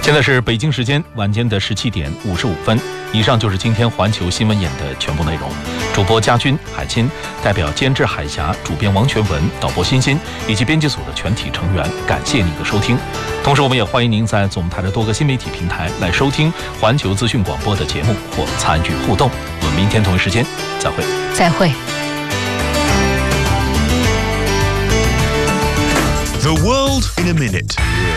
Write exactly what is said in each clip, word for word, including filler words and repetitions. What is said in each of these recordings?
现在是北京时间晚间的十七点五十五分。以上就是今天环球新闻眼的全部内容。主播家军、海清，代表监制海峡、主编王全文、导播欣欣以及编辑组的全体成员，感谢您的收听。同时，我们也欢迎您在总台的多个新媒体平台来收听环球资讯广播的节目或参与互动。我们明天同一时间再会。 再会。 The world in a minute。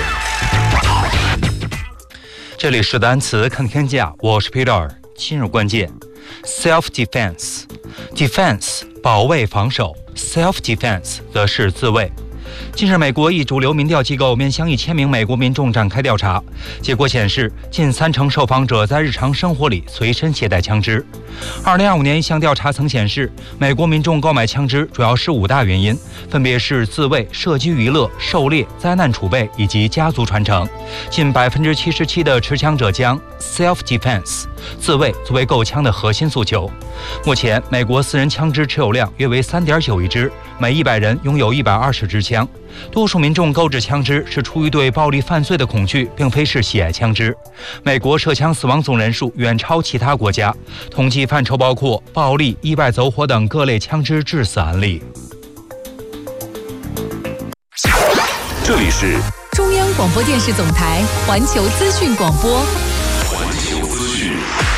这里是单词看天下，我是 Peter。今日关键 ：self-defense， defense 保卫防守 ，self-defense 则是自卫。近日，美国一主流民调机构面向一千名美国民众展开调查，结果显示，近三成受访者在日常生活里随身携带枪支。二零二五年一项调查曾显示，美国民众购买枪支主要是五大原因，分别是自卫、射击娱乐、狩猎、灾难储备以及家族传承。近百分之七十七的持枪者将 self-defense 自卫作为购枪的核心诉求。目前，美国私人枪支持有量约为三点九亿支，每一百人拥有一百二十支枪。多数民众购置枪支是出于对暴力犯罪的恐惧，并非是喜爱枪支。美国涉枪死亡总人数远超其他国家，统计范畴包括暴力、意外走火等各类枪支致死案例。 这里是中央广播电视总台环球资讯广播。 环球资讯。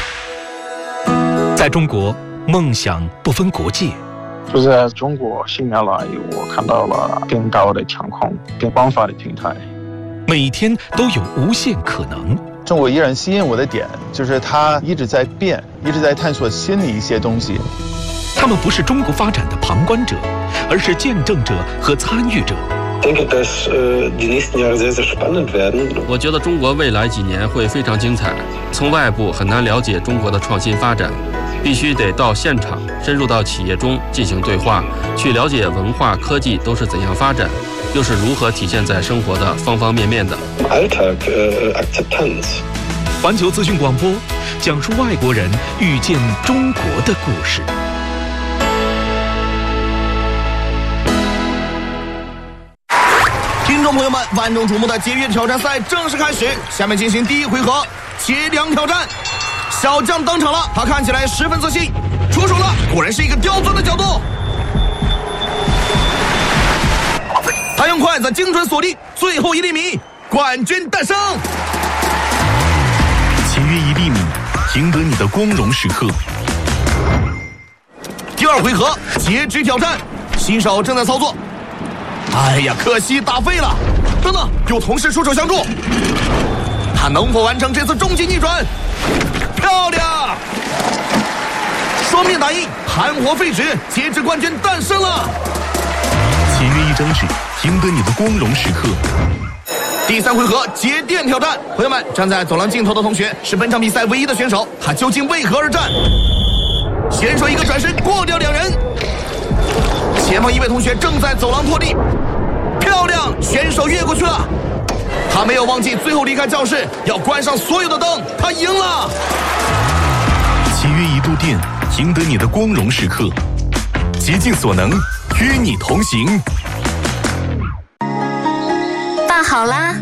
在中国，梦想不分国界。 就在中国新年来，我看到了更高的枪控、更广泛的平台， 每天都有无限可能。 中国依然吸引我的点就是它一直在变，一直在探索新的一些东西。 他们不是中国发展的旁观者，而是见证者和参与者。 我觉得中国未来几年会非常精彩。从外部很难了解中国的创新发展，必须得到现场，深入到企业中进行对话，去了解文化、科技都是怎样发展，又是如何体现在生活的方方面面的。 环球资讯广播讲述外国人遇见中国的故事。 听众朋友们，万众瞩目的节约挑战赛正式开始，下面进行第一回合接梁挑战。小将登场了，他看起来十分自信，出手了，果然是一个刁钻的角度。他用筷子精准锁定最后一厘米，冠军诞生。 节约一厘米，赢得你的光荣时刻。 第二回合截肢挑战，新手正在操作。哎呀，可惜打废了。等等，有同事出手相助，他能否完成这次终极逆转？漂亮！双面打印，含活废纸，截肢冠军诞生了。 节约一张纸，赢得你的光荣时刻。 第三回合节电挑战，朋友们，站在走廊尽头的同学是本场比赛唯一的选手，他究竟为何而战？选手一个转身过掉两人，前方一位同学正在走廊拖地，漂亮，选手越过去了。他没有忘记最后离开教室要关上所有的灯，他赢了。 节约一度电，赢得你的光荣时刻。竭尽所能，与你同行。 饭好啦。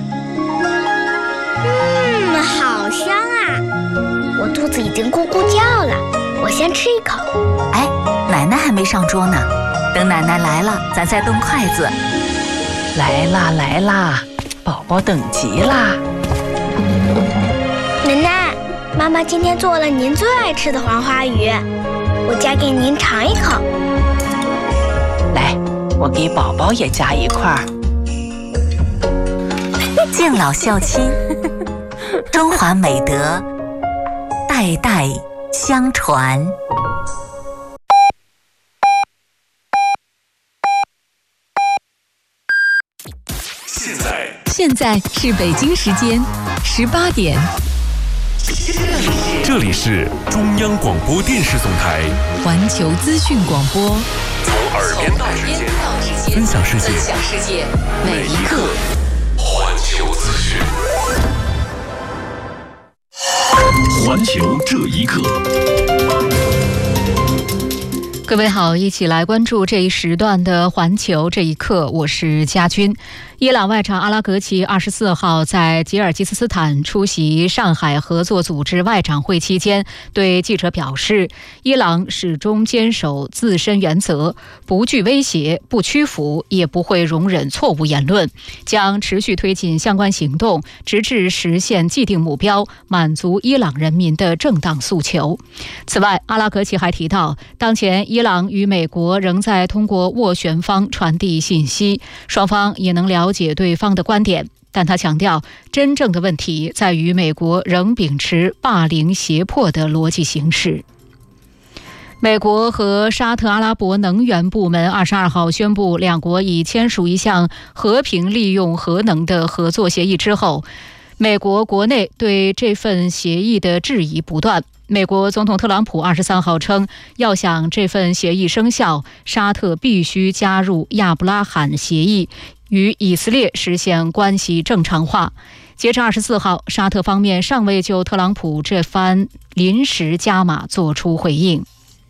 嗯，好香啊！我肚子已经咕咕叫了，我先吃一口。 哎，奶奶还没上桌呢，等奶奶来了，咱再动筷子。 来啦来啦，宝宝等急啦。 奶奶，妈妈今天做了您最爱吃的黄花鱼，我夹给您尝一口。 来，我给宝宝也夹一块儿。 敬老孝亲，中华美德代代相传。 现在， 现在是北京时间十八点。 这里是中央广播电视总台环球资讯广播， 从耳边到指尖，分享世界， 分享世界，每一刻。 环球资讯，环球这一刻。 各位好，一起来关注这一时段的环球这一刻，我是佳君。伊朗外长阿拉格齐二十四号在吉尔吉斯斯坦出席上海合作组织外长会期间，对记者表示，伊朗始终坚守自身原则，不惧威胁，不屈服，也不会容忍错误言论，将持续推进相关行动，直至实现既定目标，满足伊朗人民的正当诉求。此外，阿拉格齐还提到，当前伊朗与美国仍在通过斡旋方传递信息，双方也能了解对方的观点，但他强调，真正的问题在于美国仍秉持霸凌胁迫的逻辑行事。美国和沙特阿拉伯能源部门二十二号宣布，两国已签署一项和平利用核能的合作协议之后，美国国内对这份协议的质疑不断。美国总统特朗普二十三号称，要想这份协议生效，沙特必须加入亚伯拉罕协议，与以色列实现关系正常化。截至二十四号，沙特方面尚未就特朗普这番临时加码作出回应。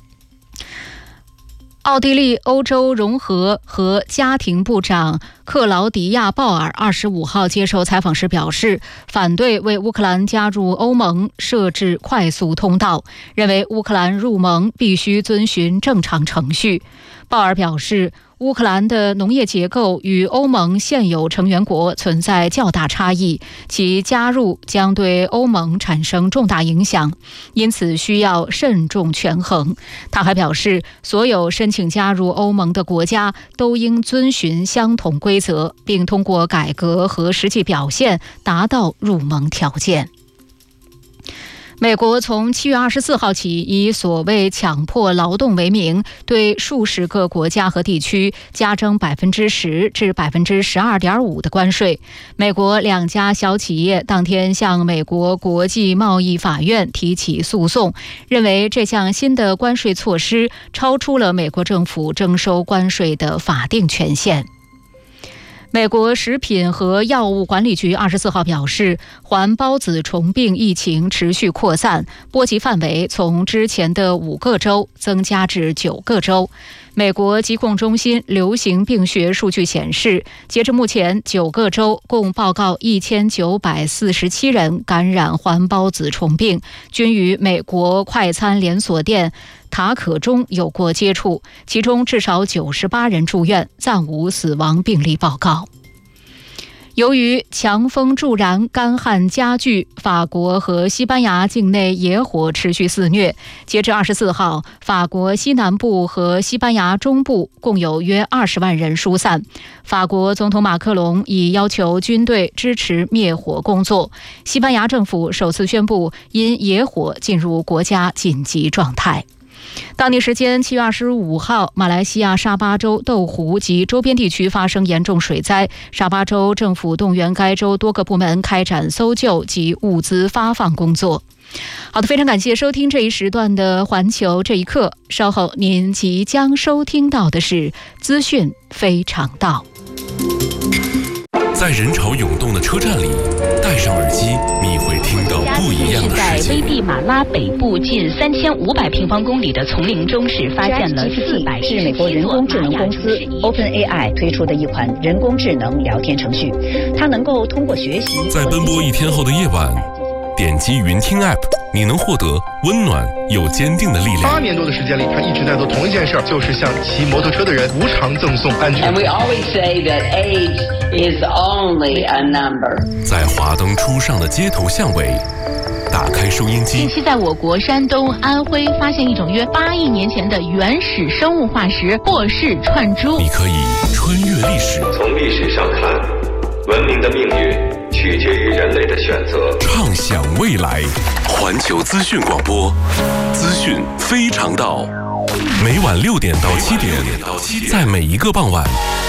奥地利欧洲融合和家庭部长克劳迪亚·鲍尔二十五号接受采访时表示，反对为乌克兰加入欧盟设置快速通道，认为乌克兰入盟必须遵循正常程序。鲍尔表示，乌克兰的农业结构与欧盟现有成员国存在较大差异，其加入将对欧盟产生重大影响，因此需要慎重权衡。他还表示，所有申请加入欧盟的国家都应遵循相同规则，并通过改革和实际表现达到入盟条件。美国从七月二十四号起，以所谓强迫劳动为名，对数十个国家和地区加征百分之十至百分之十二点五的关税。美国两家小企业当天向美国国际贸易法院提起诉讼，认为这项新的关税措施超出了美国政府征收关税的法定权限。美国食品和药物管理局二十四号表示，环孢子虫病疫情持续扩散，波及范围从之前的五个州增加至九个州。美国疾控中心流行病学数据显示，截至目前，九个州共报告一千九百四十七人感染环孢子虫病，均与美国快餐连锁店塔可中有过接触，其中至少九十八人住院，暂无死亡病例报告。由于强风助燃，干旱加剧，法国和西班牙境内野火持续肆虐。截至二十四号，法国西南部和西班牙中部共有约二十万人疏散。法国总统马克龙已要求军队支持灭火工作。西班牙政府首次宣布因野火进入国家紧急状态。当地时间七月二十五号，马来西亚沙巴州豆湖及周边地区发生严重水灾，沙巴州政府动员该州多个部门开展搜救及物资发放工作。好的，非常感谢收听这一时段的环球这一刻，稍后您即将收听到的是资讯非常道。 在人潮涌动的车站里，戴上耳机，你会听到不一样的世界。 在危地马拉北部近三千五百平方公里的丛林中，是发现了四百是美国人工智能公司 OpenAI 推出的一款人工智能聊天程序，它能够通过学习。 在奔波一天后的夜晚，点击云听 App， 你能获得温暖又坚定的力量。 八年多的时间里，他一直在做同一件事，就是向骑摩托车的人无偿赠送安全。 And we always say that age is only a number。 在华灯初上的街头巷尾，打开收音机。 近期在我国山东、安徽发现一种约八亿年前的原始生物化石霍氏串珠。 你可以穿越历史， 从历史上看，文明的命运取决于人类的选择。 畅想未来，环球资讯广播，资讯非常道。每晚六点到七点，在每一个傍晚，